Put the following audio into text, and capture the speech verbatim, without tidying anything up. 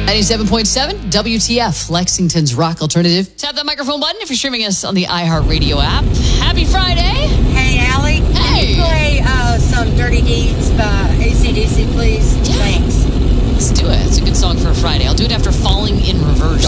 ninety-seven point seven W T F, Lexington's rock alternative. Tap that microphone button if you're streaming us on the iHeartRadio app. Happy Friday.